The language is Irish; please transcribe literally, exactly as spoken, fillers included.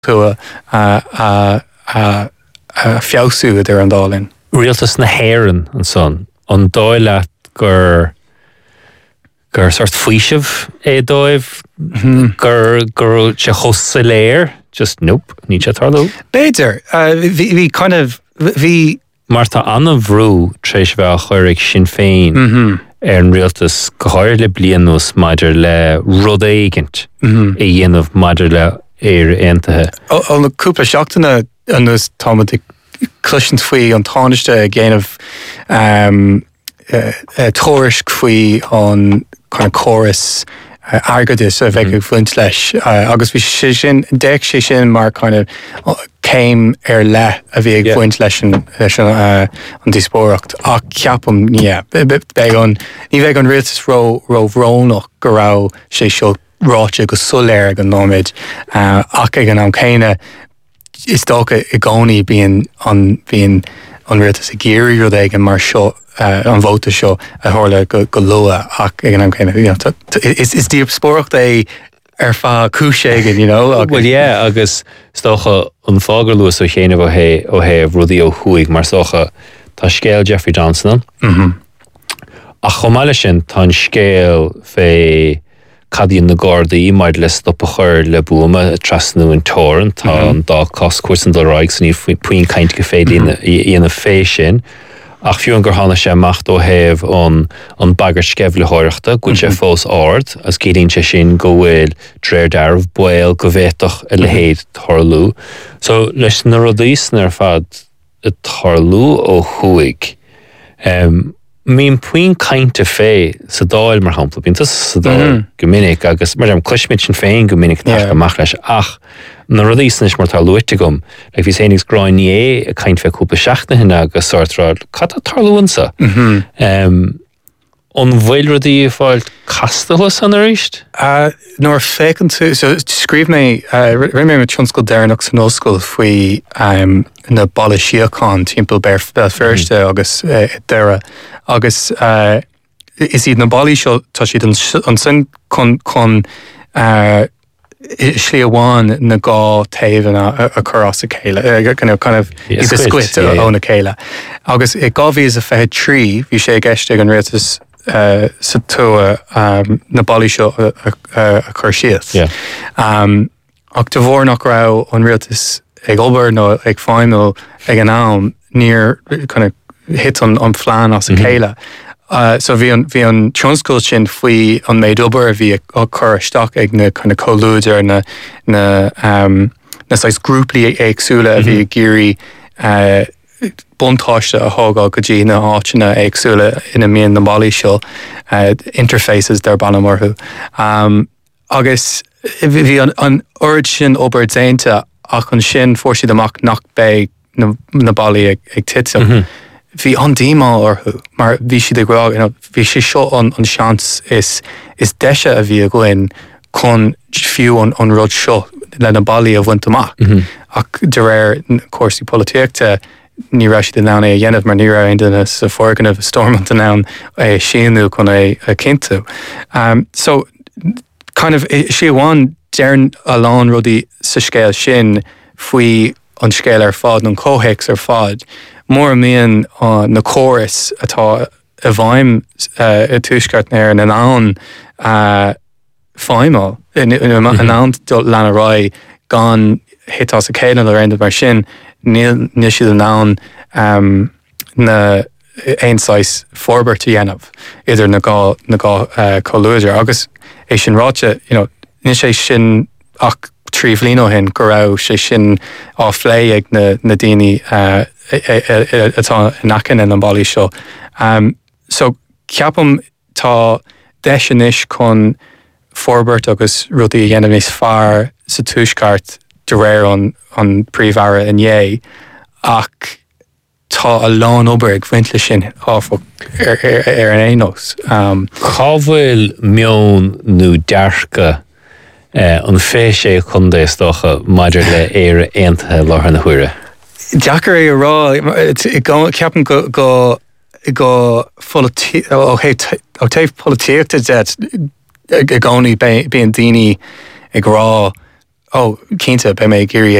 to a fiosú idir an dálinn. Rialtas na héireann an son, an dóile gur gur sort fuisih é dóibh gur gur se chosa léir, just nope, ní sé tarlú. Beidir, hí kind of, hí... Mar tá anna bhrú tréis bheith chuirigh Sinn Féin ar an rialtas go háir le blianos maidir le rud éigent é dhéanamh maidir le éir aontaithe. An cúpla seachtainna an nus táimid cluisiint faoi an táiste a ggéanamh tóras faoi an kind of chorus agadis a bheith go bhaint leis agus bhí sé sin déag sé sin mar kind of céim ar le a bhí ag bhaint leis an díspóireacht ach ceapam ní ní bheith an rialtas ró bhrónach go rá sé seo ráte go soléir an nóid ach ag an an chéine is dócha i gcónaí bíon an bhíon an rialtas a géirí rud ag an mar seo an bhóta seo a tharla go lua ach ag an an chéine is díobh spóireacht é ar fá cúiséigean, you know? Well, yeah, agus stocha an fágur luas ó chéanamh ó hé rudí ó chuig mar socha tá scéal Jeffrey Johnson an. A chomáile sin tá scéal fé cadíon na Gardaí maid le stop a chur le buama trasnú an tóran tá an dá cos cuasan do raig san ní puoin caint go féad íana fé sin. Ach fiú an gur hána sé macht ó héamh an an bagart scefle háireachta, gúil sé fós ard, as cídín sé sin go bhfuil dréir dearbh buil go bhéach a le héad tarlú. So leis na rudís nar fad a tarlú ó chuig. Um, Mín puoin cainte fé sa dáil mar hampla, bíon tas sa dáil go minic agus mar am cluismid sin féin go minic nach amach leis ach na rudís nis mar tá luite gom, le bhí sénigs gráin ní é a caint fé cúpa seachna hinna agus sortrád cat a tarlúansa. Um, an bhfuil rudí fáil castahas an aríist? Nóir fécinn tú, so scríb mé, ri mé me tionscoil dearnach san óscoil faoi na balla siacán timpeall bear firste agus deire agus is iad na ballaí seo tá siad an sin chun slí amháin na gá taobhann a chur as a chéile, kind of is a squit ó na chéile. Agus i gá bhí is a feithe trí, bhí sé gceiste an rialtas sa tua na ballaí seo a chur siad. Ach de bhór nach rá an rialtas ag obair nó ag fáinil ag an am níor kind of hit an an phlean as a chéile. Uh, so bhí an bhí an tionscoil sin faoi an méid obair bhí a chur isteach ag na kind of colúidir na na um, na sais grúplaí éagsúla a bhí géirí uh, buntáiste a thógáil go dtí na áitina éagsúla ina mion na ballaí seo uh, interfaces dar banna morthú. Um, agus bhí an, an orid sin obair déanta ach an sin fór siad amach nach bé na, na ballaí ag, ag titim. Mm-hmm. Bhí an dímal orthú, mar bhí siad ag rá, you know, bhí sé seo an, an seans is, is deise a bhí a gcuin chun fiú an, an rud seo le na ballaí a bhaint amach. Mm-hmm. Ach de réir cuasaí políteachta ní ra siad an nán é a dhéanamh mar ní ra aon duine sa fórgan a stormant an nán é síanú chun é a cintú. Um, so, kind of, sé bháin dearn a lán rudí sa scéal sin faoi an scéal ar fad, an cóhéics ar fad, mór míon na chorus atá a bhaim a túisceart ar an an fáimeáil in an an lena rá gan hitá a céan a reinda mar sin níl siad an an na éonáis forbartí dhéanamh idir na gá na gá colúidir agus é sin ráte, you know, ní sé sin ach tríomhlín ó hin go rá sé sin á phlé ag na, na daoine uh, atá nachin in an ballaí seo. Um, so ceapam tá deisianis chun forbert agus rudí dhéanamh níos fearr sa túisceart de réir an, an príomhhara inné ach tá a lán obair ag bhaint le sin áfach ar, ar, ar an éonos. Um, Cá bhfuil meon nó dearca Uh, an fé sé chundéis docha maidir le éire aontaithe láthair na huire. Deacar é rá, ceapan go go go ó taobh políteachta de i gcónaí bíon daoine ag rá ó cínta be mé gurí